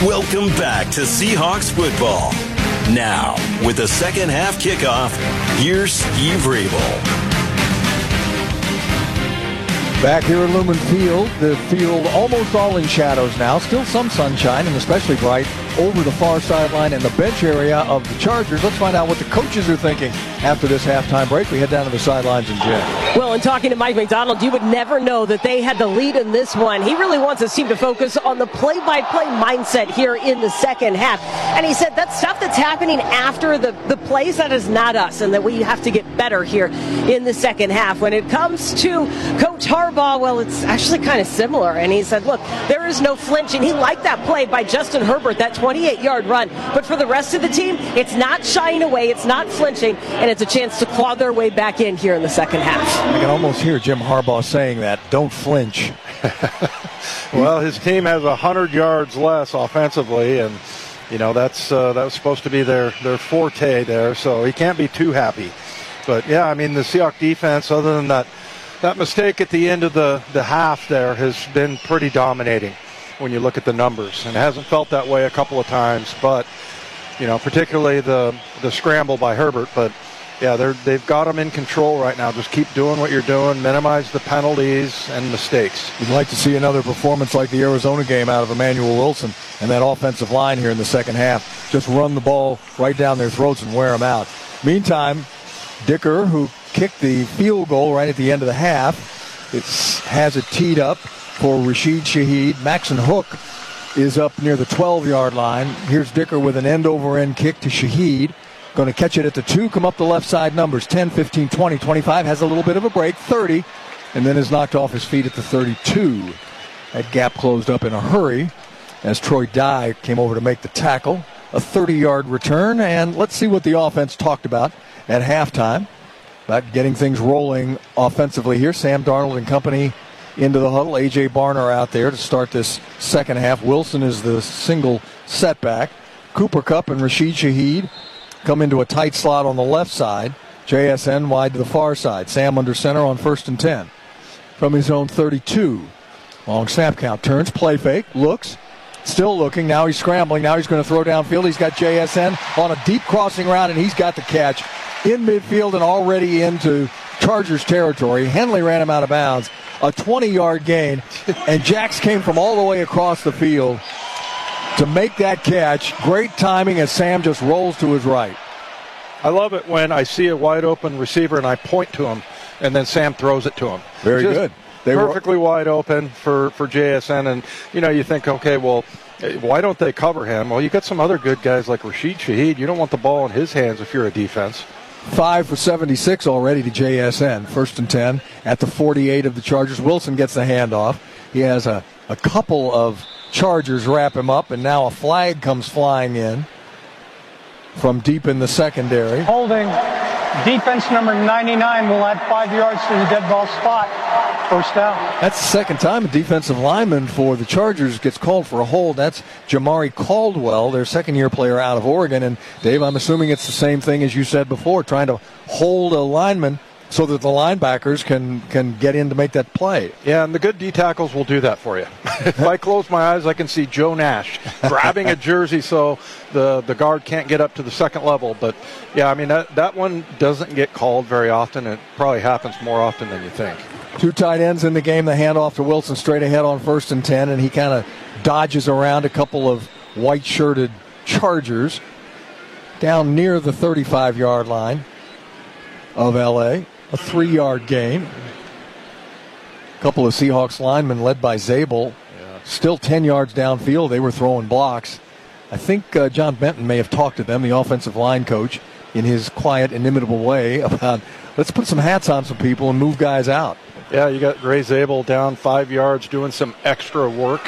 Welcome back to Seahawks football. Now, with the second half kickoff, here's Steve Rabel. Back here at Lumen Field, the field almost all in shadows now. Still some sunshine, and especially bright over the far sideline and the bench area of the Chargers. Let's find out what the coaches are thinking after this halftime break. We head down to the sidelines in Jen. Well, in talking to Mike McDonald, you would never know that they had the lead in this one. He really wants his team to focus on the play-by-play mindset here in the second half. And he said that stuff that's happening after the plays, that is not us, and that we have to get better here in the second half. When it comes to Coach Harbaugh, well, it's actually kind of similar. And he said, look, there is no flinching. He liked that play by Justin Herbert, that 28-yard run. But for the rest of the team, it's not shying away, it's not flinching, and it's a chance to claw their way back in here in the second half. I can almost hear Jim Harbaugh saying that. Don't flinch. Well, his team has 100 yards less offensively, and that was supposed to be their forte there, so he can't be too happy. But yeah, I mean, the Seahawks defense, other than that mistake at the end of the half there, has been pretty dominating when you look at the numbers, and it hasn't felt that way a couple of times, but particularly the scramble by Herbert. But yeah, they've got them in control right now. Just keep doing what you're doing, minimize the penalties and mistakes. We'd like to see another performance like the Arizona game out of Emmanuel Wilson and that offensive line here in the second half. Just run the ball right down their throats and wear them out. Meantime, Dicker, who kicked the field goal right at the end of the half, has it teed up for Rashid Shaheed. Maxon Hook is up near the 12-yard line. Here's Dicker with an end-over-end kick to Shaheed. Going to catch it at the 2, come up the left side numbers, 10, 15, 20, 25, has a little bit of a break, 30, and then is knocked off his feet at the 32. That gap closed up in a hurry as Troy Dye came over to make the tackle. A 30-yard return, and let's see what the offense talked about at halftime about getting things rolling offensively here. Sam Darnold and company into the huddle. A.J. Barner out there to start this second half. Wilson is the single setback. Cooper Kupp and Rashid Shaheed come into a tight slot on the left side. JSN wide to the far side. Sam under center on 1st and 10. From his own 32. Long snap count. Turns, play fake, looks. Still looking. Now he's scrambling. Now he's going to throw downfield. He's got JSN on a deep crossing route, and he's got the catch in midfield and already into Chargers territory. Henley ran him out of bounds. A 20-yard gain, and Jax came from all the way across the field to make that catch. Great timing as Sam just rolls to his right. I love it when I see a wide-open receiver and I point to him, and then Sam throws it to him. Very good. They perfectly wide open for JSN, and you think, okay, well, why don't they cover him? Well, you got some other good guys like Rashid Shaheed. You don't want the ball in his hands if you're a defense. 5 for 76 already to JSN. 1st and 10 at the 48 of the Chargers. Wilson gets the handoff. He has a couple of Chargers wrap him up, and now a flag comes flying in from deep in the secondary. Holding. Defense number 99 will add 5 yards to the dead ball spot. First down. That's the second time a defensive lineman for the Chargers gets called for a hold. That's Jamari Caldwell, their second-year player out of Oregon. And, Dave, I'm assuming it's the same thing as you said before, trying to hold a lineman so that the linebackers can get in to make that play. Yeah, and the good D tackles will do that for you. If I close my eyes, I can see Joe Nash grabbing a jersey so the guard can't get up to the second level. But, yeah, I mean, that one doesn't get called very often. It probably happens more often than you think. 2 tight ends in the game. The handoff to Wilson straight ahead on 1st and 10, and he kind of dodges around a couple of white-shirted Chargers down near the 35-yard line of L.A., a 3-yard gain. A couple of Seahawks linemen led by Zabel. Still 10 yards downfield. They were throwing blocks. I think John Benton may have talked to them, the offensive line coach, in his quiet, inimitable way about let's put some hats on some people and move guys out. Yeah, you got Ray Zabel down 5 yards doing some extra work.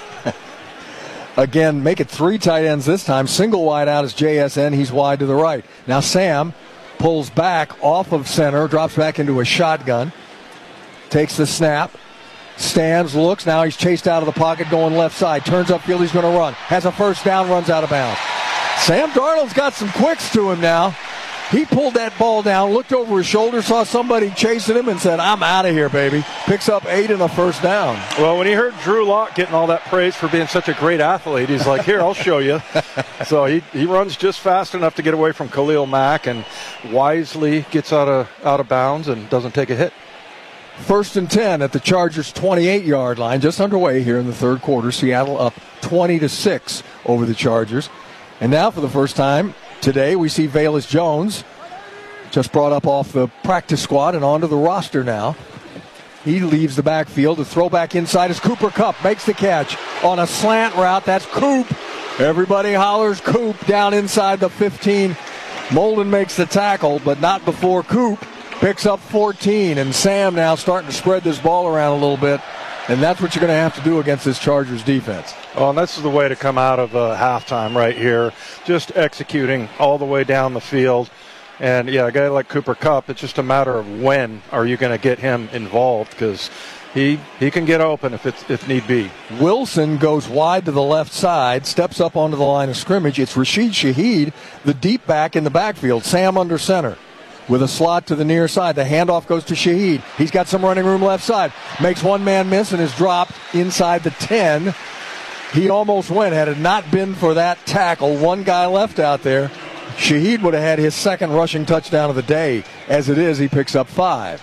Again, make it 3 tight ends this time. Single wide out is JSN. He's wide to the right. Now Sam pulls back off of center, drops back into a shotgun, takes the snap, stands, looks. Now he's chased out of the pocket going left side. Turns upfield, he's going to run. Has a first down, runs out of bounds. Sam Darnold's got some quicks to him now. He pulled that ball down, looked over his shoulder, saw somebody chasing him, and said, I'm out of here, baby. Picks up 8 and a first down. Well, when he heard Drew Lock getting all that praise for being such a great athlete, he's like, here, I'll show you. So he runs just fast enough to get away from Khalil Mack and wisely gets out of bounds and doesn't take a hit. 1st and 10 at the Chargers' 28-yard line, just underway here in the third quarter. Seattle up 20-6 over the Chargers. And now for the first time today, we see Velus Jones, just brought up off the practice squad and onto the roster now. He leaves the backfield. The throwback inside is Cooper Kupp. Makes the catch on a slant route. That's Coop. Everybody hollers Coop down inside the 15. Molden makes the tackle, but not before Coop picks up 14. And Sam now starting to spread this ball around a little bit. And that's what you're going to have to do against this Chargers defense. Oh, and this is the way to come out of halftime right here. Just executing all the way down the field. And, yeah, a guy like Cooper Kupp, it's just a matter of when are you going to get him involved, because he can get open if need be. Wilson goes wide to the left side, steps up onto the line of scrimmage. It's Rashid Shaheed, the deep back in the backfield. Sam under center with a slot to the near side. The handoff goes to Shaheed. He's got some running room left side. Makes one man miss and is dropped inside the 10. He almost went. Had it not been for that tackle, one guy left out there, Shaheed would have had his second rushing touchdown of the day. As it is, he picks up 5.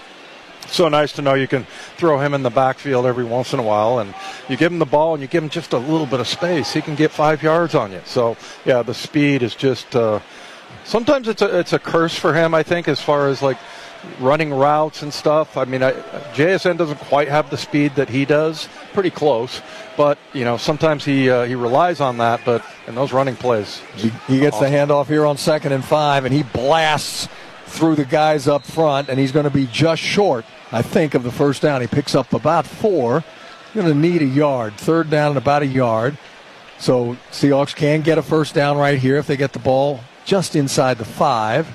So nice to know you can throw him in the backfield every once in a while, and you give him the ball and you give him just a little bit of space, he can get 5 yards on you. So, yeah, the speed is just sometimes it's a curse for him, I think, as far as like running routes and stuff. I mean, JSN doesn't quite have the speed that he does, pretty close, but sometimes he relies on that. But in those running plays, he gets the handoff here on 2nd and 5, and he blasts through the guys up front, and he's going to be just short, I think, of the first down. He picks up about 4. Going to need a yard. 3rd down and about a yard. So Seahawks can get a first down right here if they get the ball just inside the 5.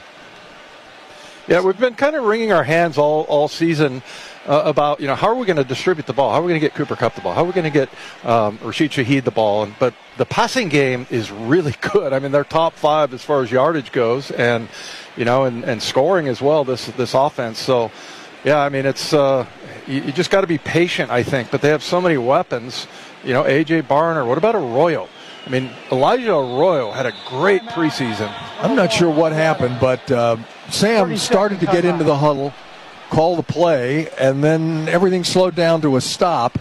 Yeah, we've been kind of wringing our hands all season about, how are we going to distribute the ball? How are we going to get Cooper Kupp the ball? How are we going to get Rashid Shaheed the ball? But the passing game is really good. I mean, they're top 5 as far as yardage goes, and and scoring as well, this offense. So, yeah, I mean, it's you just got to be patient, I think. But they have so many weapons. A.J. Barner. What about Arroyo? I mean, Elijah Arroyo had a great preseason. I'm not sure what happened, but Sam started to get into the huddle, call the play, and then everything slowed down to a stop.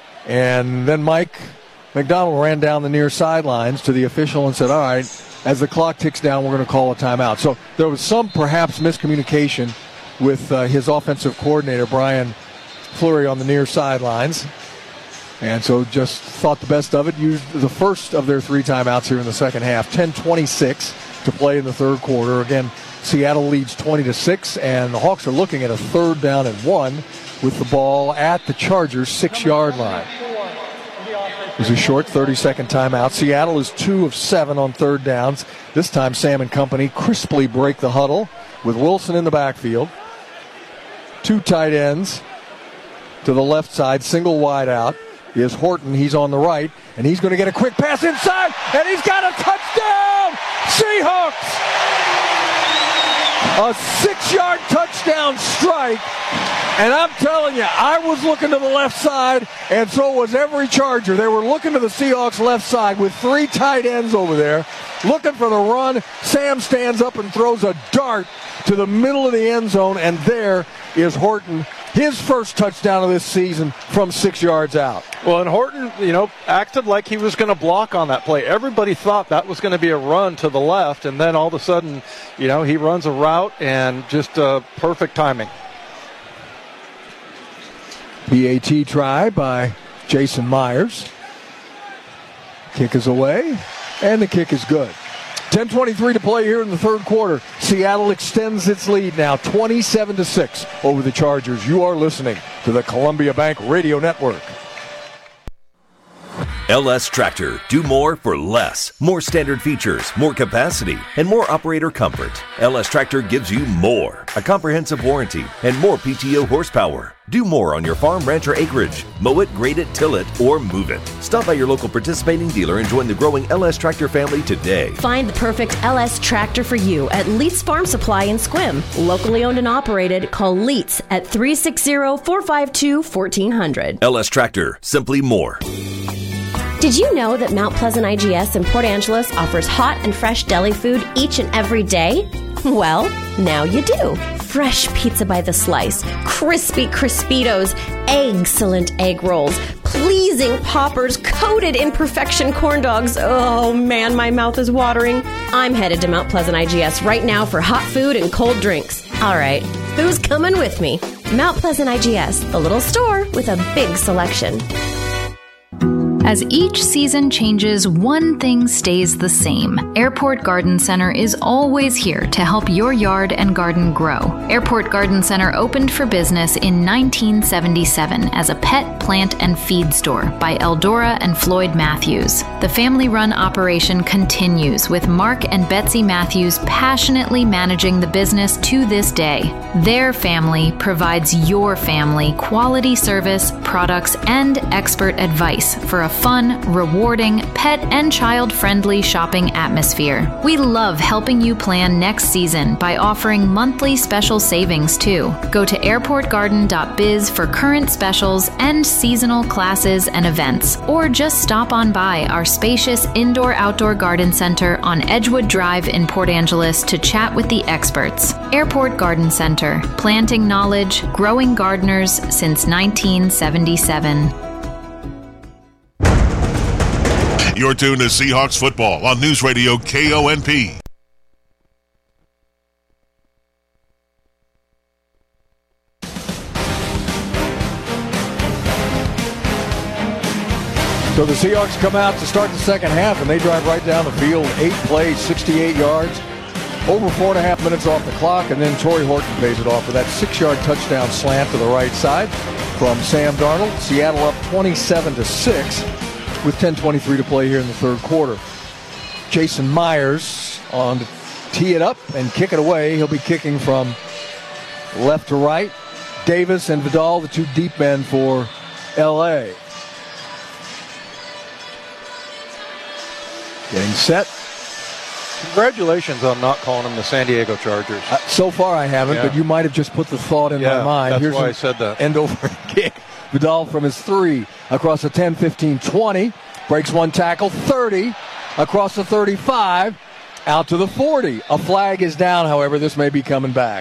And then Mike McDonald ran down the near sidelines to the official and said, all right, as the clock ticks down, we're going to call a timeout. So there was some perhaps miscommunication with his offensive coordinator, Brian Fleury, on the near sidelines. And so just thought the best of it, used the first of their 3 timeouts here in the second half. 10:26 to play in the third quarter. Again, Seattle leads 20-6, and the Hawks are looking at a 3rd down and 1 with the ball at the Chargers' 6-yard line. It was a short 30-second timeout. Seattle is 2 of 7 on 3rd downs. This time Sam and company crisply break the huddle with Wilson in the backfield. 2 tight ends to the left side, single wide out is Horton. He's on the right, and he's going to get a quick pass inside, and he's got a touchdown! Seahawks! A 6-yard touchdown strike, and I'm telling you, I was looking to the left side, and so was every Charger. They were looking to the Seahawks left side with 3 tight ends over there, looking for the run. Sam stands up and throws a dart to the middle of the end zone, and there is Horton. His first touchdown of this season from 6 yards out. Well, and Horton, acted like he was going to block on that play. Everybody thought that was going to be a run to the left, and then all of a sudden, he runs a route and just perfect timing. PAT try by Jason Myers. Kick is away, and the kick is good. 10:23 to play here in the third quarter. Seattle extends its lead now 27-6 over the Chargers. You are listening to the Columbia Bank Radio Network. LS Tractor. Do more for less. More standard features, more capacity, and more operator comfort. LS Tractor gives you more. A comprehensive warranty and more PTO horsepower. Do more on your farm, ranch, or acreage. Mow it, grade it, till it, or move it. Stop by your local participating dealer and join the growing LS Tractor family today. Find the perfect LS Tractor for you at Leitz Farm Supply in Sequim. Locally owned and operated. Call Leitz at 360-452-1400. LS Tractor. Simply more. Did you know that Mount Pleasant IGS in Port Angeles offers hot and fresh deli food each and every day? Well, now you do. Fresh pizza by the slice, crispy Crispitos, excellent egg rolls, pleasing poppers coated in perfection corn dogs. Oh man, my mouth is watering. I'm headed to Mount Pleasant IGS right now for hot food and cold drinks. All right, who's coming with me? Mount Pleasant IGS, the little store with a big selection. As each season changes, one thing stays the same. Airport Garden Center is always here to help your yard and garden grow. Airport Garden Center opened for business in 1977 as a pet, plant, and feed store by Eldora and Floyd Matthews. The family-run operation continues with Mark and Betsy Matthews passionately managing the business to this day. Their family provides your family quality service, products, and expert advice for a fun, rewarding, pet and child-friendly shopping atmosphere. We love helping you plan next season by offering monthly special savings too. Go to airportgarden.biz for current specials and seasonal classes and events, or just stop on by our spacious indoor-outdoor garden center on Edgewood Drive in Port Angeles to chat with the experts. Airport Garden Center, planting knowledge, growing gardeners since 1977. You're tuned to Seahawks football on News Radio KONP. So the Seahawks come out to start the second half, and they drive right down the field. 8 plays, 68 yards, over 4.5 minutes off the clock, and then Torrey Horton pays it off with that 6-yard touchdown slant to the right side from Sam Darnold. Seattle up 27-6. with 10:23 to play here in the third quarter. Jason Myers on to tee it up and kick it away. He'll be kicking from left to right. Davis and Vidal, the two deep men for L.A. Getting set. Congratulations on not calling them the San Diego Chargers. So far I haven't, but you might have just put the thought in my mind. That's Here's why I said that. End over kick. Vidal from his 3 across the 10, 15, 20. Breaks one tackle, 30. Across the 35. Out to the 40. A flag is down, however. This may be coming back.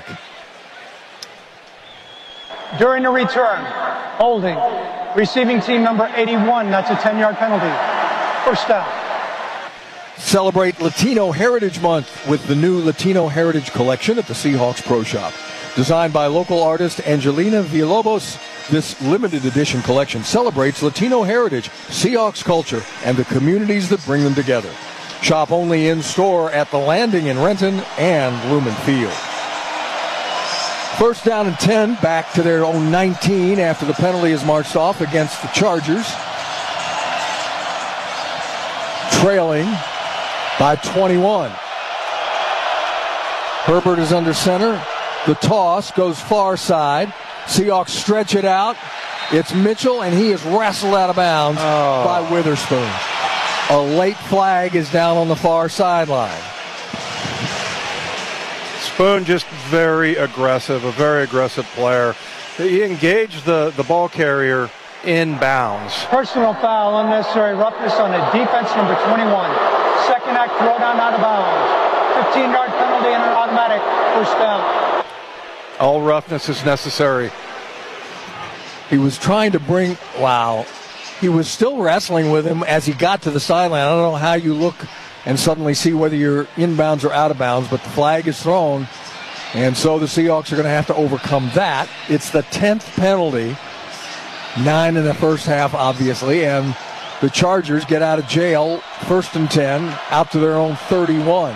During the return, holding. Receiving team number 81. That's a 10-yard penalty. First down. Celebrate Latino Heritage Month with the new Latino Heritage Collection at the Seahawks Pro Shop. Designed by local artist Angelina Villalobos, this limited edition collection celebrates Latino heritage, Seahawks culture, and the communities that bring them together. Shop only in-store at The Landing in Renton and Lumen Field. First down and 10, back to their own 19 after the penalty is marched off against the Chargers. Trailing by 21. Herbert is under center. The toss goes far side. Seahawks stretch it out. It's Mitchell, and he is wrestled out of bounds by Witherspoon. A late flag is down on the far sideline. Spoon just very aggressive, a very aggressive player. He engaged the ball carrier in bounds. Personal foul, unnecessary roughness on a defense number 21. Second act throwdown out of bounds. 15-yard penalty and an automatic first down. All roughness is necessary. He was trying to bring, he was still wrestling with him as he got to the sideline. I don't know how you look and suddenly see whether you're inbounds or out of bounds, but the flag is thrown, and so the Seahawks are going to have to overcome that. It's the 10th penalty, 9 in the first half, obviously, and the Chargers get out of jail, 1st and 10, out to their own 31.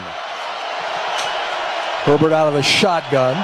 Herbert out of the shotgun.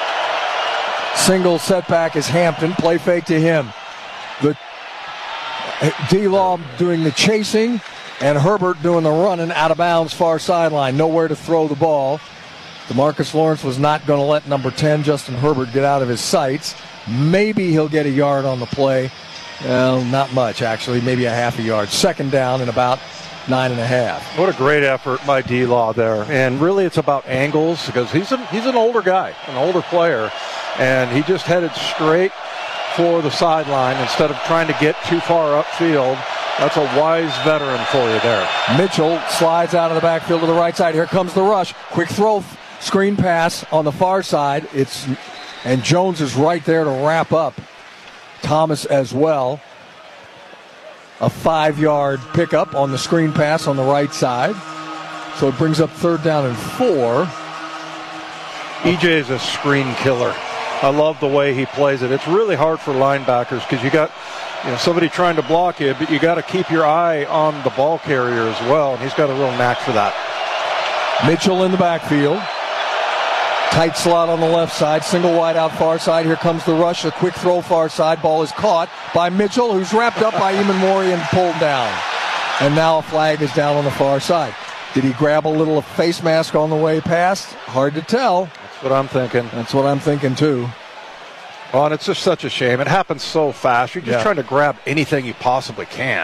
Single setback is Hampton. Play fake to him. D-Law doing the chasing, and Herbert doing the running out of bounds far sideline. Nowhere to throw the ball. DeMarcus Lawrence was not going to let number 10, Justin Herbert, get out of his sights. Maybe he'll get a yard on the play. Well, not much, actually. Maybe a half a yard. Second down and about 9.5. What a great effort by D-Law there. And really it's about angles because he's an older guy, an older player. And he just headed straight for the sideline instead of trying to get too far upfield. That's a wise veteran for you there. Mitchell slides out of the backfield to the right side. Here comes the rush. Quick throw, screen pass on the far side. And Jones is right there to wrap up. Thomas as well. A 5-yard pickup on the screen pass on the right side. So it brings up 3rd down and 4. EJ is a screen killer. I love the way he plays it. It's really hard for linebackers because you got somebody trying to block you, but you got to keep your eye on the ball carrier as well, and he's got a real knack for that. Mitchell in the backfield. Tight slot on the left side, single wide out far side. Here comes the rush, a quick throw far side. Ball is caught by Mitchell, who's wrapped up by Eamon Mori and pulled down. And now a flag is down on the far side. Did he grab a little face mask on the way past? Hard to tell. That's what I'm thinking. That's what I'm thinking too. Oh, and it's just such a shame. It happens so fast. You're just trying to grab anything you possibly can.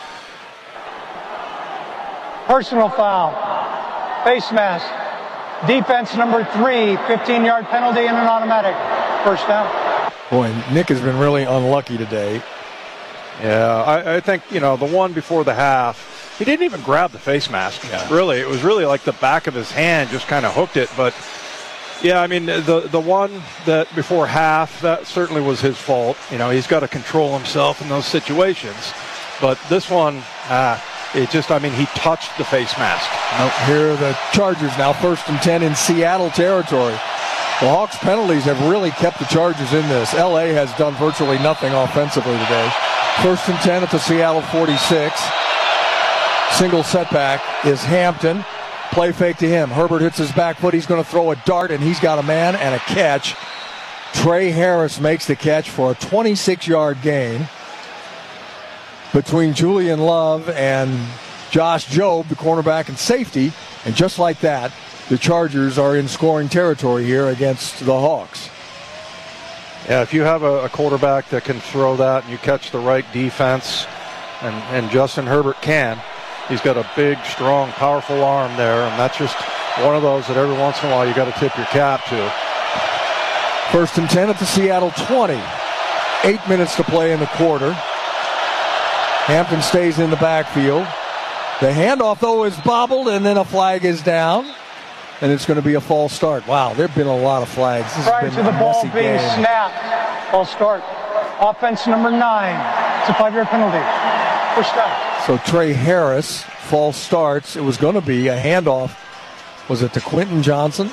Personal foul. Face mask. Defense number 3, 15-yard penalty and an automatic. First down. Boy, Nick has been really unlucky today. Yeah, I think, the one before the half, he didn't even grab the face mask. Yeah. Really, it was really like the back of his hand just kind of hooked it. But, yeah, I mean, the one that before half, that certainly was his fault. He's got to control himself in those situations. But this one, he touched the face mask. Here are the Chargers now, 1st and 10 in Seattle territory. The Hawks' penalties have really kept the Chargers in this. L.A. has done virtually nothing offensively today. 1st and 10 at the Seattle 46. Single setback is Hampton. Play fake to him. Herbert hits his back foot. He's going to throw a dart, and he's got a man and a catch. Trey Harris makes the catch for a 26-yard gain between Julian Love and Josh Jobe, the cornerback and safety. And just like that, the Chargers are in scoring territory here against the Hawks. Yeah, if you have a quarterback that can throw that and you catch the right defense, and Justin Herbert can, he's got a big, strong, powerful arm there, and that's just one of those that every once in a while you got to tip your cap to. 1st and 10 at the Seattle 20. 8 minutes to play in the quarter. Hampton stays in the backfield. The handoff, though, is bobbled, and then a flag is down, and it's going to be a false start. Wow, there have been a lot of flags. This Prior has been to the a ball messy being game. snapped, false start. Offense number 9. It's a 5-yard penalty. First down. So Trey Harris, false starts. It was going to be a handoff. Was it to Quentin Johnson?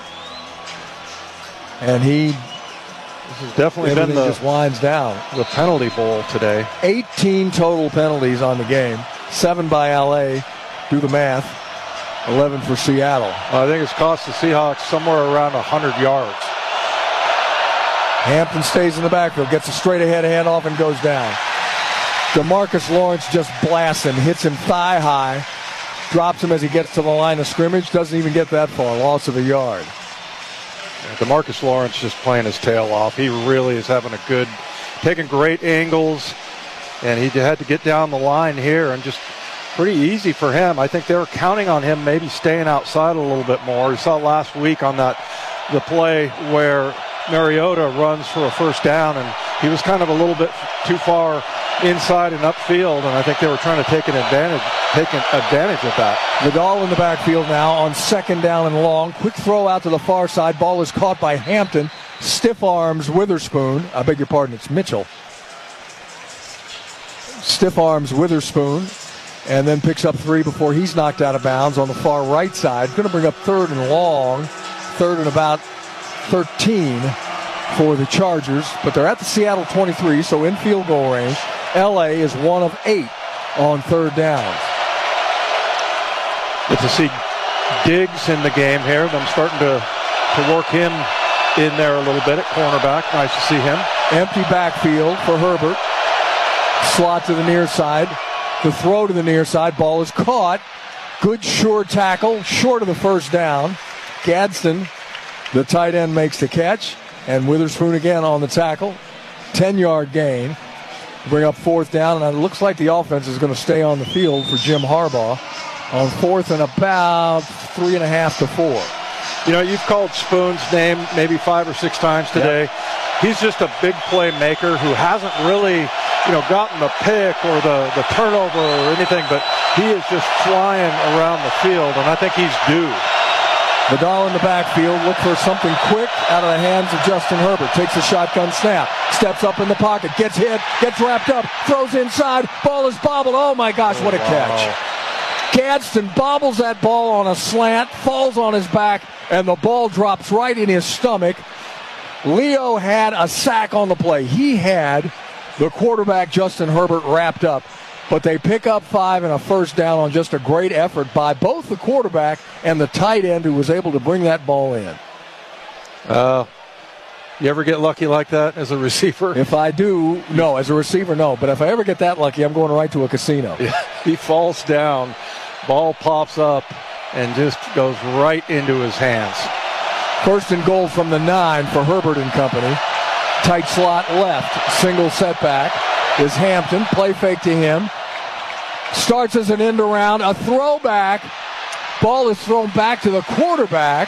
And this has definitely been just winds down. The penalty bowl today. 18 total penalties on the game. 7 by L.A. Do the math. 11 for Seattle. I think it's cost the Seahawks somewhere around 100 yards. Hampton stays in the backfield, gets a straight ahead handoff and goes down. DeMarcus Lawrence just blasts him, hits him thigh high, drops him as he gets to the line of scrimmage, doesn't even get that far, loss of a yard. DeMarcus Lawrence just playing his tail off. He really is having taking great angles, and he had to get down the line here, and just pretty easy for him. I think they were counting on him maybe staying outside a little bit more. We saw last week on the play where Mariota runs for a first down, and he was kind of a little bit too far inside and upfield, and I think they were trying to take advantage of that. Vidal in the backfield now on 2nd down and long. Quick throw out to the far side. Ball is caught by Hampton. Stiff arms Witherspoon. I beg your pardon, it's Mitchell. Stiff arms Witherspoon, and then picks up 3 before he's knocked out of bounds on the far right side. Going to bring up 3rd and long. 3rd and about 13 for the Chargers, but they're at the Seattle 23, so in field goal range. L.A. is 1 of 8 on 3rd downs. Good to see Diggs in the game here. Them starting to work him in there a little bit at cornerback. Nice to see him. Empty backfield for Herbert. Slot to the near side. The throw to the near side. Ball is caught. Good sure tackle. Short of the first down. Gadsden, the tight end, makes the catch. And Witherspoon again on the tackle. 10-yard gain. Bring up fourth down. And it looks like the offense is going to stay on the field for Jim Harbaugh on fourth and about 3.5 to 4. You know, you've called Spoon's name maybe 5 or 6 times today. Yep. He's just a big playmaker who hasn't really, gotten the pick or the turnover or anything, but he is just flying around the field, and I think he's due. Vidal in the backfield, look for something quick out of the hands of Justin Herbert. Takes a shotgun snap, steps up in the pocket, gets hit, gets wrapped up, throws inside, ball is bobbled. Oh my gosh, what a catch. Gadsden bobbles that ball on a slant, falls on his back, and the ball drops right in his stomach. Leo had a sack on the play. He had the quarterback, Justin Herbert, wrapped up. But they pick up 5 and a first down on just a great effort by both the quarterback and the tight end who was able to bring that ball in. You ever get lucky like that as a receiver? If I do, no. As a receiver, no. But if I ever get that lucky, I'm going right to a casino. Yeah. He falls down, ball pops up, and just goes right into his hands. First and goal from the 9 for Herbert and company. Tight slot left. Single setback is Hampton. Play fake to him. Starts as an end around. A throwback. Ball is thrown back to the quarterback.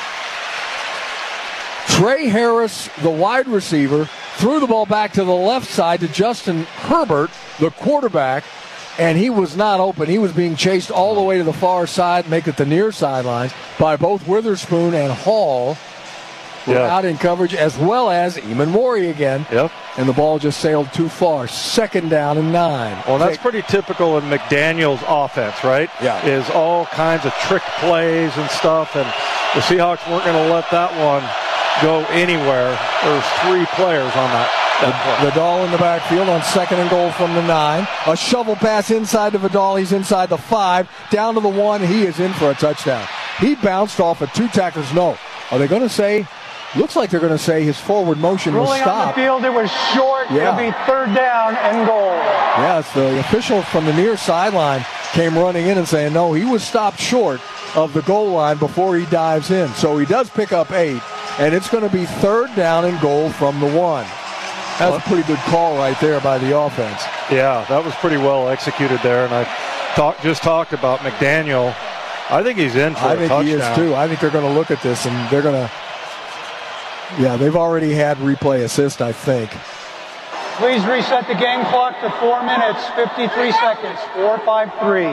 Trey Harris, the wide receiver, threw the ball back to the left side to Justin Herbert, the quarterback, and he was not open. He was being chased all the way to the far side, make it the near sidelines, by both Witherspoon and Hall. Were out in coverage, as well as Eamon Morey again. Yep. And the ball just sailed too far. Second down and 9. Well, that's pretty typical in McDaniel's offense, right? Yeah. Is all kinds of trick plays and stuff, and the Seahawks weren't going to let that one go anywhere. There's 3 players on that play. Vidal in the backfield on second and goal from the 9. A shovel pass inside to Vidal. He's inside the 5. Down to the 1. He is in for a touchdown. He bounced off of 2 tacklers. No. Are they going to say... Looks like they're going to say his forward motion was stopped. Ruling on the field, it was short. Yeah. It'll be third down and goal. Yes, the official from the near sideline came running in and saying, no, he was stopped short of the goal line before he dives in. So he does pick up 8, and it's going to be third down and goal from the 1. That's a pretty good call right there by the offense. Yeah, that was pretty well executed there, and I just talked about McDaniel. I think he's in for a touchdown. I think he is too. I think they're going to look at this, and they're going to... Yeah, they've already had replay assist, I think. Please reset the game clock to 4 minutes, 53 seconds, 4-5-3.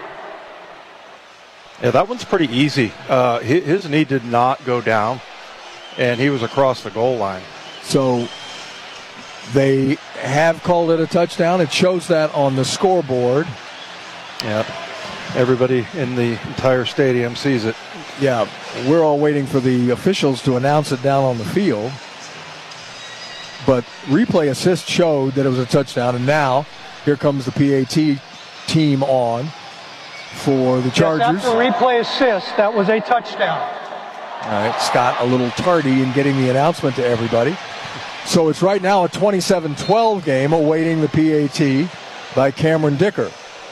Yeah, that one's pretty easy. His knee did not go down, and he was across the goal line. So they have called it a touchdown. It shows that on the scoreboard. Yeah, everybody in the entire stadium sees it. Yeah, we're all waiting for the officials to announce it down on the field. But replay assist showed that it was a touchdown, and now here comes the PAT team on for the Chargers. Yes, after replay assist, that was a touchdown. All right, Scott a little tardy in getting the announcement to everybody. So it's right now a 27-12 game awaiting the PAT by Cameron Dicker.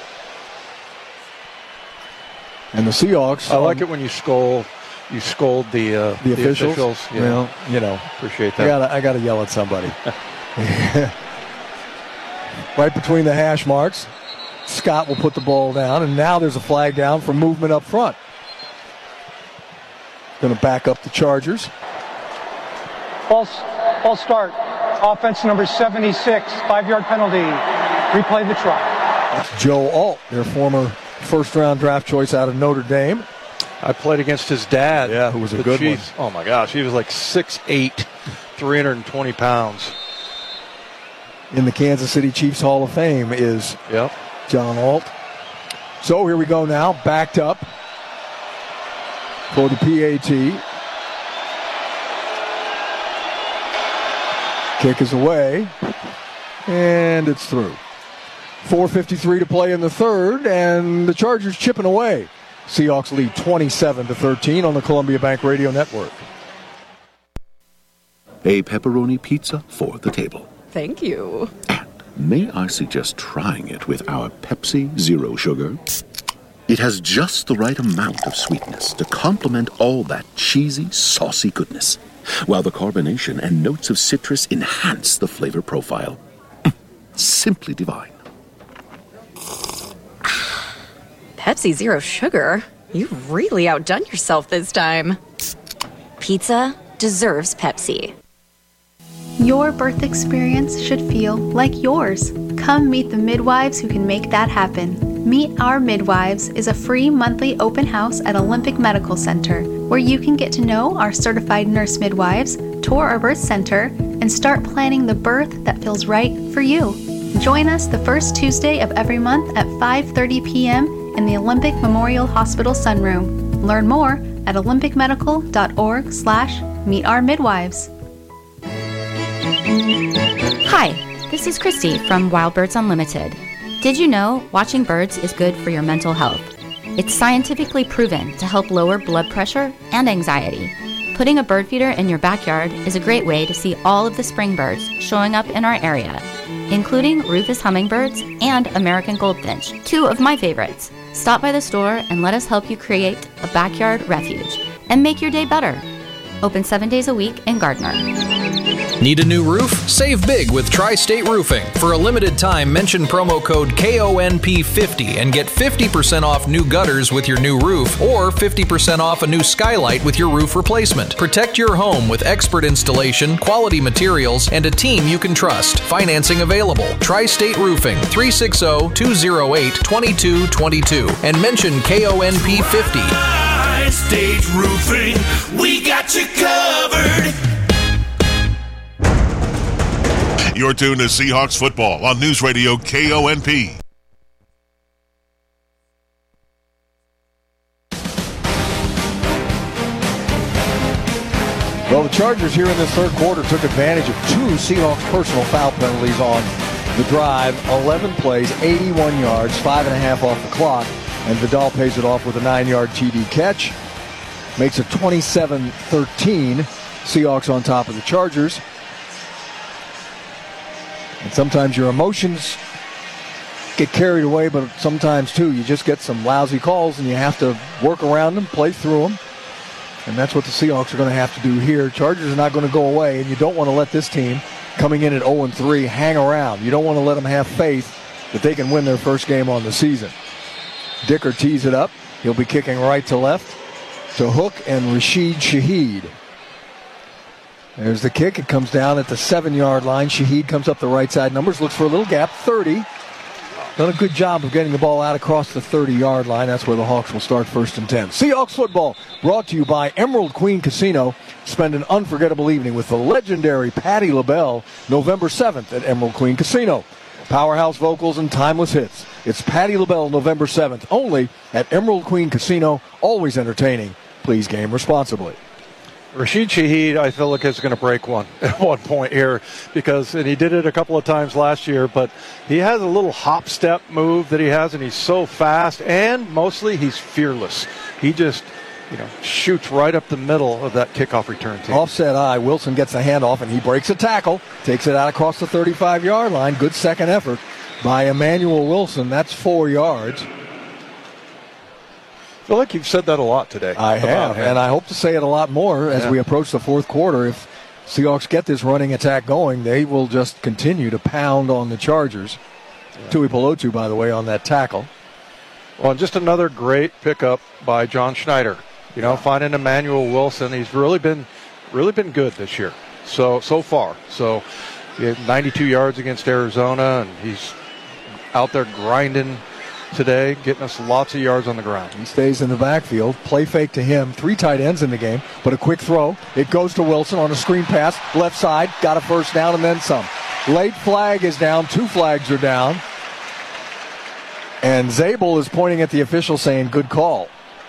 And the Seahawks... I like it when you scold the officials. Yeah. Well, appreciate that. I got to yell at somebody. Right between the hash marks, Scott will put the ball down, and now there's a flag down for movement up front. Going to back up the Chargers. False start. Offense number 76, 5-yard penalty. Replay the try. That's Joe Alt, their former first-round draft choice out of Notre Dame. I played against his dad. Yeah, who was a good one. Oh, my gosh. He was like 6'8", 320 pounds. In the Kansas City Chiefs Hall of Fame is John Alt. So here we go now, backed up for the PAT. Kick is away, and it's through. 4:53 to play in the third, and the Chargers chipping away. Seahawks lead 27-13 on the Columbia Bank Radio Network. A pepperoni pizza for the table. Thank you. And may I suggest trying it with our Pepsi Zero Sugar? It has just the right amount of sweetness to complement all that cheesy, saucy goodness, while the carbonation and notes of citrus enhance the flavor profile. Simply divine. Pepsi Zero Sugar? You've really outdone yourself this time. Pizza deserves Pepsi. Your birth experience should feel like yours. Come meet the midwives who can make that happen. Meet Our Midwives is a free monthly open house at Olympic Medical Center, where you can get to know our certified nurse midwives, tour our birth center, and start planning the birth that feels right for you. Join us the first Tuesday of every month at 5:30 p.m. in the Olympic Memorial Hospital Sunroom. Learn more at olympicmedical.org/meetourmidwives. Hi, this is Christy from Wild Birds Unlimited. Did you know watching birds is good for your mental health? It's scientifically proven to help lower blood pressure and anxiety. Putting a bird feeder in your backyard is a great way to see all of the spring birds showing up in our area, including Rufous hummingbirds and American goldfinch, two of my favorites. Stop by the store and let us help you create a backyard refuge and make your day better. Open 7 days a week in Gardner. Need a new roof? Save big with Tri-State Roofing. For a limited time, mention promo code KONP50 and get 50% off new gutters with your new roof or 50% off a new skylight with your roof replacement. Protect your home with expert installation, quality materials, and a team you can trust. Financing available. Tri-State Roofing, 360-208-2222 and mention KONP50. Tri-State Roofing, we got you covered. You're tuned to Seahawks football on News Radio KONP. Well, the Chargers here in this third quarter took advantage of two Seahawks personal foul penalties on the drive. 11 plays, 81 yards, 5.5 off the clock, and Vidal pays it off with a 9-yard TD catch. Makes it 27-13. Seahawks on top of the Chargers. And sometimes your emotions get carried away, but sometimes, too, you just get some lousy calls, and you have to work around them, play through them. And that's what the Seahawks are going to have to do here. Chargers are not going to go away, and you don't want to let this team, coming in at 0-3, hang around. You don't want to let them have faith that they can win their first game on the season. Dicker tees it up. He'll be kicking right to left to Hook and Rashid Shaheed. There's the kick. It comes down at the 7-yard line. Shaheed comes up the right side. Numbers looks for a little gap. 30. Done a good job of getting the ball out across the 30-yard line. That's where the Hawks will start 1st and 10. Seahawks football brought to you by Emerald Queen Casino. Spend an unforgettable evening with the legendary Patti LaBelle November 7th at Emerald Queen Casino. Powerhouse vocals and timeless hits. It's Patti LaBelle November 7th only at Emerald Queen Casino. Always entertaining. Please game responsibly. Rashid Shaheed, I feel like, is going to break one at one point here and he did it a couple of times last year, but he has a little hop step move that he has, and he's so fast, and mostly he's fearless. He just, shoots right up the middle of that kickoff return team. Offset eye. Wilson gets the handoff, and he breaks a tackle, takes it out across the 35-yard line. Good second effort by Emmanuel Wilson. That's 4 yards. I feel like you've said that a lot today. I have, and I hope to say it a lot more as we approach the fourth quarter. If Seahawks get this running attack going, they will just continue to pound on the Chargers. Tui Pelotu, by the way, on that tackle. Well, and just another great pickup by John Schneider. Finding Emmanuel Wilson. He's really been good this year. So far. So he had 92 yards against Arizona, and he's out there grinding today, getting us lots of yards on the ground. He stays in the backfield. Play fake to him. 3 tight ends in the game, but a quick throw. It goes to Wilson on a screen pass. Left side, got a first down and then some. Late flag is down. 2 flags are down. And Zabel is pointing at the official saying, good call.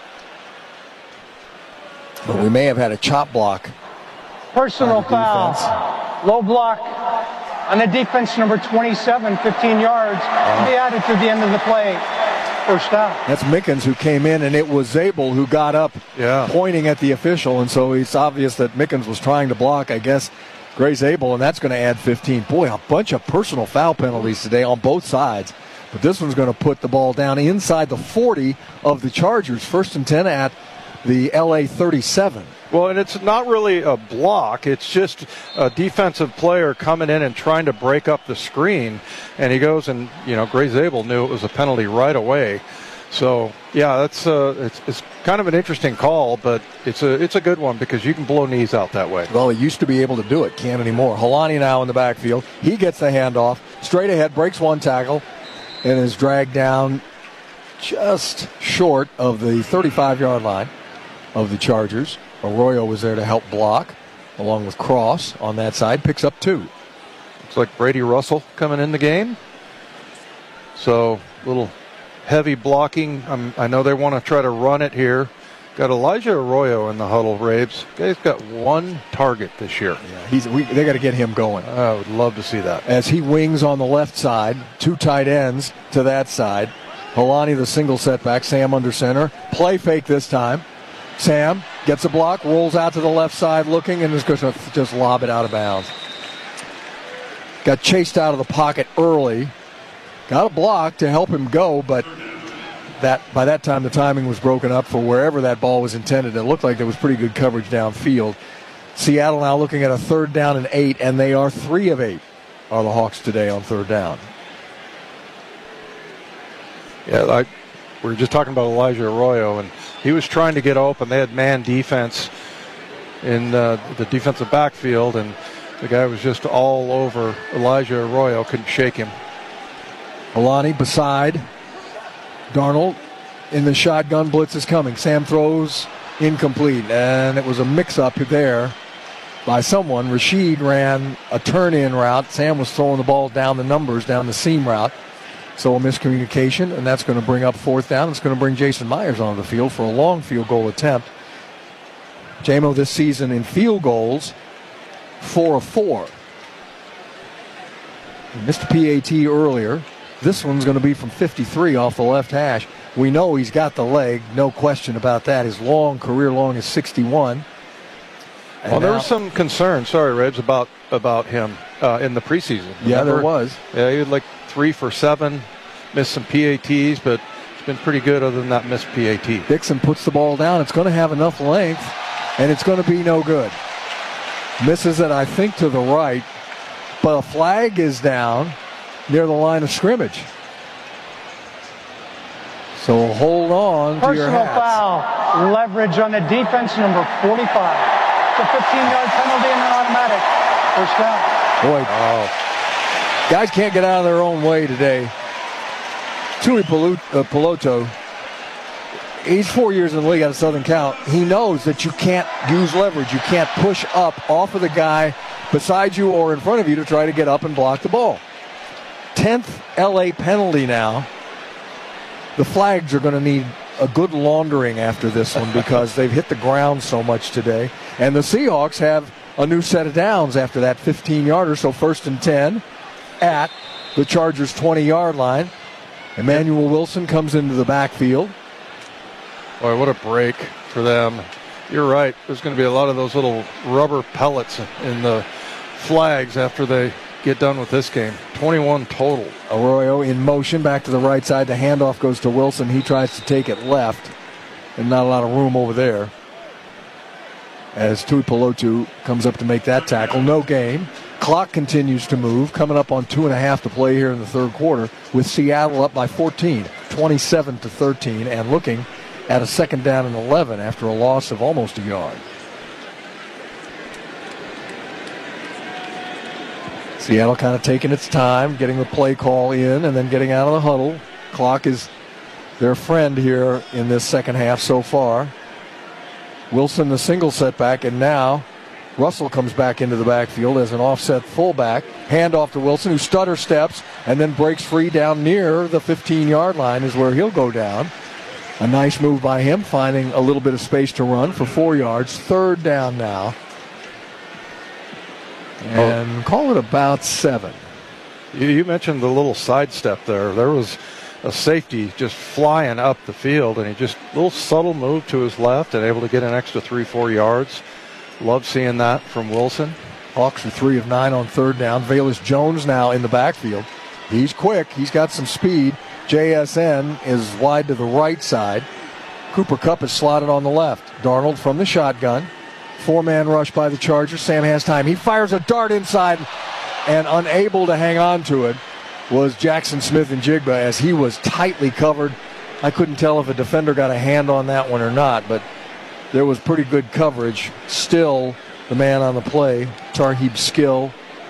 But we may have had a chop block. Personal foul. Low block on the defense, number 27, 15 yards. To be added to the end of the play. First down. That's Mickens who came in, and it was Zabel who got up pointing at the official. And so it's obvious that Mickens was trying to block, I guess, Gray Zabel, and that's going to add 15. Boy, a bunch of personal foul penalties today on both sides. But this one's going to put the ball down inside the 40 of the Chargers. 1st and 10 at the LA 37. Well, and it's not really a block. It's just a defensive player coming in and trying to break up the screen. And he goes and, Gray Zabel knew it was a penalty right away. So, yeah, that's it's kind of an interesting call, but it's a good one because you can blow knees out that way. Well, he used to be able to do it. Can't anymore. Helani now in the backfield. He gets the handoff. Straight ahead, breaks one tackle, and is dragged down just short of the 35-yard line of the Chargers. Arroyo was there to help block, along with Cross on that side. Picks up 2. Looks like Brady Russell coming in the game. So, little heavy blocking. I know they want to try to run it here. Got Elijah Arroyo in the huddle, Rabes. Guy's got 1 target this year. Yeah, they got to get him going. I would love to see that. As he wings on the left side, 2 tight ends to that side. Helani the single setback, Sam under center. Play fake this time. Sam gets a block, rolls out to the left side looking, and is going to just lob it out of bounds. Got chased out of the pocket early. Got a block to help him go, but by that time the timing was broken up for wherever that ball was intended. It looked like there was pretty good coverage downfield. Seattle now looking at a 3rd down and 8, and they are 3 of 8 are the Hawks today on 3rd down. Yeah, we were just talking about Elijah Arroyo, and he was trying to get open. They had man defense in the defensive backfield, and the guy was just all over Elijah Arroyo, couldn't shake him. Helani beside Darnold in the shotgun. Blitz is coming. Sam throws incomplete, and it was a mix-up there by someone. Rashid ran a turn-in route. Sam was throwing the ball down the numbers, down the seam route. So a miscommunication, and that's going to bring up 4th down. It's going to bring Jason Myers onto the field for a long field goal attempt. JMO this season in field goals, 4 of 4. He missed a PAT earlier. This one's going to be from 53 off the left hash. We know he's got the leg, no question about that. His career long is 61. And well, there was some concern, Reds, about him in the preseason. Remember? Yeah, there was. Yeah, he had like 3 for 7, missed some PATs, but it's been pretty good other than that missed PAT. Dixon puts the ball down. It's going to have enough length, and it's going to be no good. Misses it, I think, to the right, but a flag is down near the line of scrimmage. So hold on to your hats. Personal foul, leverage on the defense, number 45. It's a 15-yard penalty and an automatic. 1st down. Boy, guys can't get out of their own way today. Tui Peloto, he's 4 years in the league out of Southern Cal. He knows that you can't use leverage. You can't push up off of the guy beside you or in front of you to try to get up and block the ball. 10th LA penalty now. The flags are going to need a good laundering after this one because they've hit the ground so much today. And the Seahawks have a new set of downs after that 15-yarder. So 1st and 10 at the Chargers' 20-yard line. Emmanuel Wilson comes into the backfield. Boy, what a break for them. You're right. There's going to be a lot of those little rubber pellets in the flags after they get done with this game. 21 total. Arroyo in motion back to the right side. The handoff goes to Wilson. He tries to take it left, and not a lot of room over there. As Tui Peloto comes up to make that tackle. No gain. Clock continues to move. Coming up on 2.5 to play here in the 3rd quarter with Seattle up by 14, 27-13, and looking at a 2nd down and 11 after a loss of almost a yard. Seattle kind of taking its time, getting the play call in, and then getting out of the huddle. Clock is their friend here in this 2nd half so far. Wilson the single setback, and now Russell comes back into the backfield as an offset fullback. Handoff to Wilson, who stutter steps and then breaks free down near the 15-yard line is where he'll go down. A nice move by him, finding a little bit of space to run for 4 yards. 3rd down now. And call it about 7. You mentioned the little sidestep there. There was a safety just flying up the field, and he just a little subtle move to his left and able to get an extra 3-4 yards. Love seeing that from Wilson. Hawks are 3 of 9 on third down. Velus Jones now in the backfield. He's quick. He's got some speed. JSN is wide to the right side. Cooper Kupp is slotted on the left. Darnold from the shotgun. 4-man rush by the Chargers. Sam has time. He fires a dart inside, and unable to hang on to it was Jackson Smith-Njigba as he was tightly covered. I couldn't tell if a defender got a hand on that one or not, but there was pretty good coverage. Still, the man on the play, Tarheeb Still.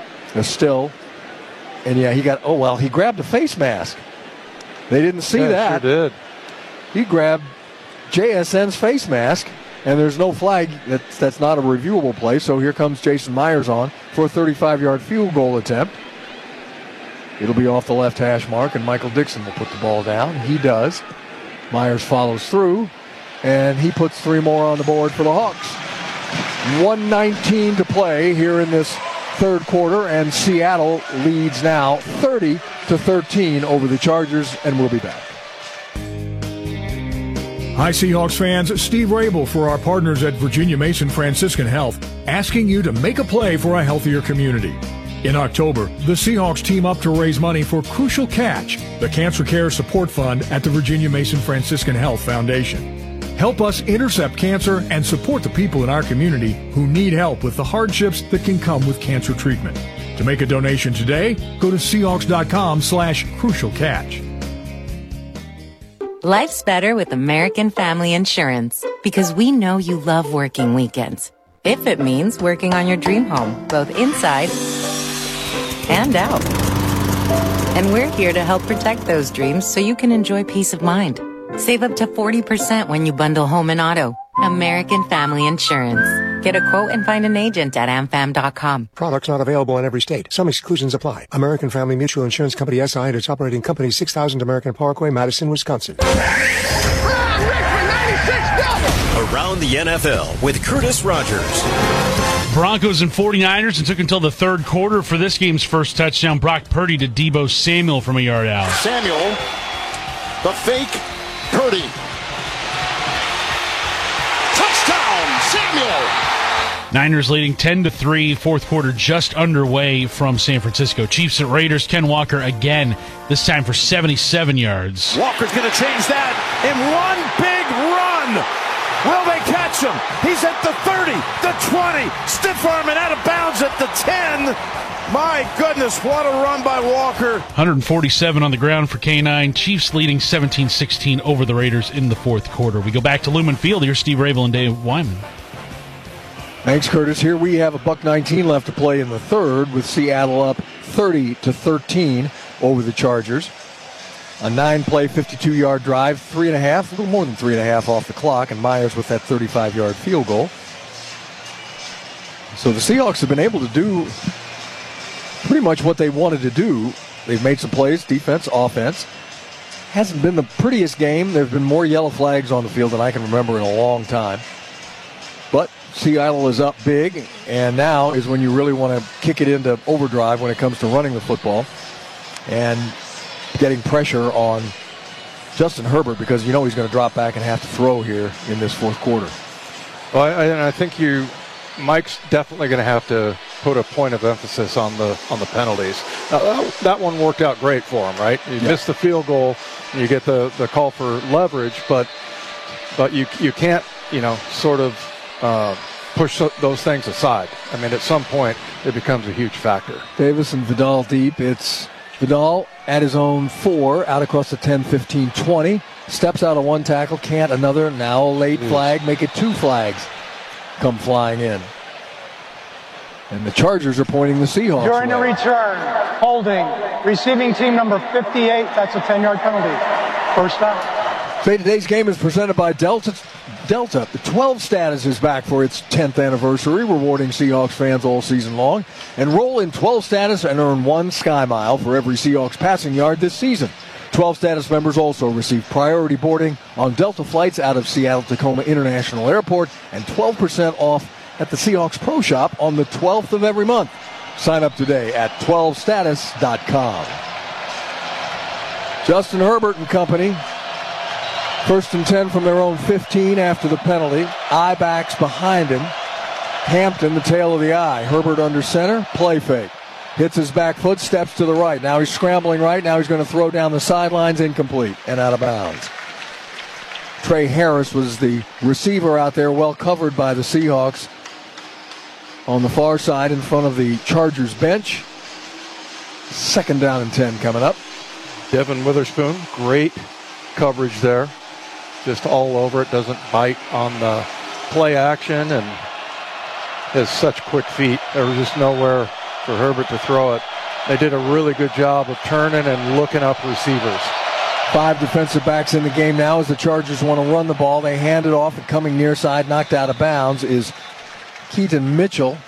And yeah, he grabbed a face mask. They didn't see that. Sure did. He grabbed JSN's face mask, and there's no flag. That's not a reviewable play, so here comes Jason Myers on for a 35-yard field goal attempt. It'll be off the left hash mark, and Michael Dixon will put the ball down. He does. Myers follows through, and he puts 3 more on the board for the Hawks. 1:19 to play here in this third quarter, and Seattle leads now 30-13 over the Chargers, and we'll be back. Hi, Seahawks fans. Steve Rabel for our partners at Virginia Mason Franciscan Health, asking you to make a play for a healthier community. In October, the Seahawks team up to raise money for Crucial Catch, the cancer care support fund at the Virginia Mason Franciscan Health Foundation. Help us intercept cancer and support the people in our community who need help with the hardships that can come with cancer treatment. To make a donation today, go to Seahawks.com/Crucial Catch. Life's better with American Family Insurance because we know you love working weekends. If it means working on your dream home, both inside and out. And we're here to help protect those dreams so you can enjoy peace of mind. Save up to 40% when you bundle home and auto. American Family Insurance. Get a quote and find an agent at amfam.com. Products not available in every state. Some exclusions apply. American Family Mutual Insurance Company SI and its operating company 6000 American Parkway, Madison, Wisconsin. Around the NFL with Curtis Rogers. Broncos and 49ers. It took until the third quarter for this game's first touchdown. Brock Purdy to Deebo Samuel from a yard out. Samuel, the fake, Purdy. Touchdown, Samuel. Niners leading 10-3, fourth quarter just underway from San Francisco. Chiefs at Raiders, Ken Walker again, this time for 77 yards. Walker's going to change that in one big run. Will they catch him? He's at the 30, the 20, stiff arm and out of bounds at the 10. My goodness, what a run by Walker. 147 on the ground for K9. Chiefs leading 17-16 over the Raiders in the fourth quarter. We go back to Lumen Field. Here's Steve Rabel and Dave Wyman. Thanks, Curtis. Here we have a $1:19 left to play in the third, with Seattle up 30-13 over the Chargers. A 9-play, 52-yard drive, 3.5, a little more than 3.5 off the clock, and Myers with that 35-yard field goal. So the Seahawks have been able to do pretty much what they wanted to do. They've made some plays, defense, offense. Hasn't been the prettiest game. There have been more yellow flags on the field than I can remember in a long time. But Seattle is up big, and now is when you really want to kick it into overdrive when it comes to running the football and getting pressure on Justin Herbert, because you know he's going to drop back and have to throw here in this fourth quarter. Well, I think Mike's definitely going to have to put a point of emphasis on the penalties. That one worked out great for him, right? You miss the field goal, you get the call for leverage, but you can't, sort of push those things aside. I mean, at some point, it becomes a huge factor. Davis and Vidal deep. It's Vidal at his own 4, out across the 10, 15, 20. Steps out of one tackle, can't another. Now a late flag, make it 2 flags come flying in. And the Chargers are pointing the Seahawks During the return, holding, receiving team number 58. That's a 10-yard penalty. First down. Today's game is presented by Delta. The 12 status is back for its 10th anniversary, rewarding Seahawks fans all season long. Enroll in 12 status and earn 1 Sky Mile for every Seahawks passing yard this season. 12 status members also receive priority boarding on Delta flights out of Seattle-Tacoma International Airport and 12% off at the Seahawks Pro Shop on the 12th of every month. Sign up today at 12status.com. Justin Herbert and company. First and 10 from their own 15 after the penalty. I-backs behind him. Hampton, the tail of the eye. Herbert under center, play fake. Hits his back foot, steps to the right. Now he's scrambling right. Now he's going to throw down the sidelines, incomplete and out of bounds. Trey Harris was the receiver out there, well covered by the Seahawks on the far side in front of the Chargers bench. 2nd down and 10 coming up. Devin Witherspoon, great coverage there. Just all over it, doesn't bite on the play action, and has such quick feet. There was just nowhere for Herbert to throw it. They did a really good job of turning and looking up receivers. 5 defensive backs in the game now as the Chargers want to run the ball. They hand it off, and coming near side, knocked out of bounds, is Keaton Mitchell.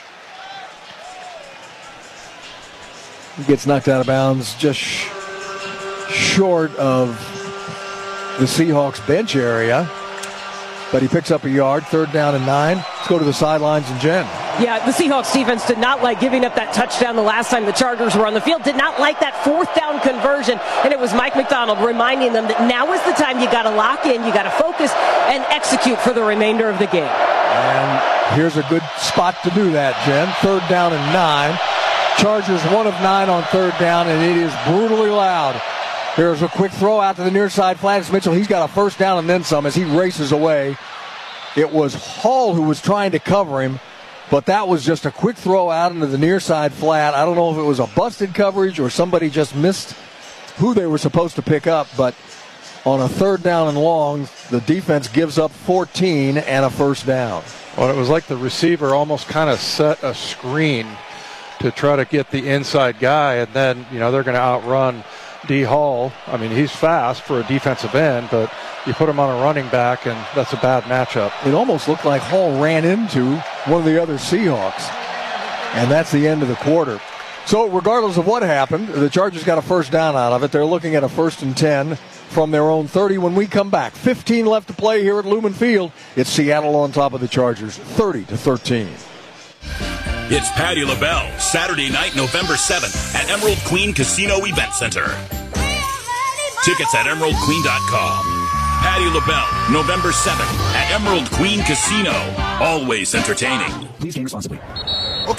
He gets knocked out of bounds just short of the Seahawks bench area, but he picks up a yard. 3rd down and 9. Let's go to the sidelines and Jen. Yeah, the Seahawks defense did not like giving up that touchdown the last time the Chargers were on the field, did not like that 4th down conversion, and it was Mike McDonald reminding them that now is the time you got to lock in, you got to focus, and execute for the remainder of the game. And here's a good spot to do that, Jen. 3rd down and 9. Chargers 1 of 9 on 3rd down, and it is brutally loud. There's a quick throw out to the near side. Flattis Mitchell, he's got a 1st down and then some as he races away. It was Hall who was trying to cover him, but that was just a quick throw out into the near side flat. I don't know if it was a busted coverage or somebody just missed who they were supposed to pick up, but on a 3rd down and long, the defense gives up 14 and a 1st down. Well, it was like the receiver almost kind of set a screen to try to get the inside guy, and then, they're going to outrun D. Hall. I mean, he's fast for a defensive end, but you put him on a running back, and that's a bad matchup. It almost looked like Hall ran into one of the other Seahawks, and that's the end of the quarter. So regardless of what happened, the Chargers got a 1st down out of it. They're looking at a 1st and 10 from their own 30 when we come back. 15 left to play here at Lumen Field. It's Seattle on top of the Chargers, 30-13. It's Patti LaBelle, Saturday night, November 7th at Emerald Queen Casino Event Center. Tickets at emeraldqueen.com. Patti LaBelle, November 7th at Emerald Queen Casino. Always entertaining. Please game responsibly.